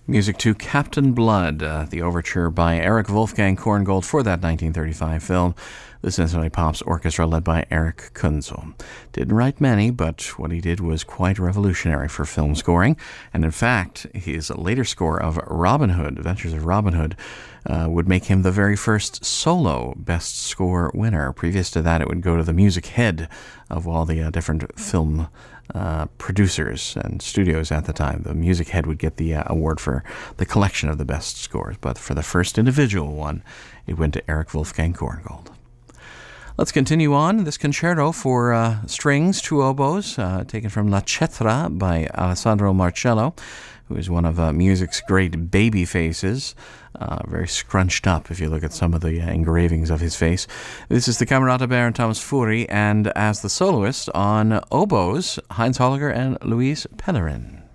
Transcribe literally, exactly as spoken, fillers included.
Music to Captain Blood, uh, the overture by Erich Wolfgang Korngold for that nineteen thirty-five film. The Cincinnati Pops Orchestra led by Erich Kunzel. Didn't write many, but what he did was quite revolutionary for film scoring. And in fact, his later score of Robin Hood, Adventures of Robin Hood, uh, would make him the very first solo Best Score winner. Previous to that, it would go to the music head of all the uh, different film Uh, producers and studios at the time. The music head would get the uh, award for the collection of the best scores, but for the first individual one, it went to Erich Wolfgang Korngold. Let's continue on. This concerto for uh, strings, two oboes, uh, taken from La Cetra by Alessandro Marcello, who is one of uh, music's great baby faces. Uh, very scrunched up if you look at some of the uh, engravings of his face. This is the Camerata Baron Thomas Furi, and as the soloist on oboes, Heinz Holliger and Luis Pellerin.